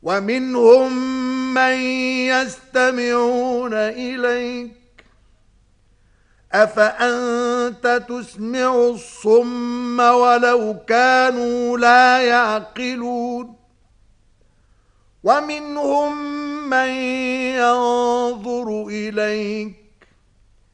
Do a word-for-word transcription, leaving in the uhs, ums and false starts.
ومنهم من يستمعون إليك أفأنت تسمع الصم ولو كانوا لا يعقلون ومنهم من ينظر إليك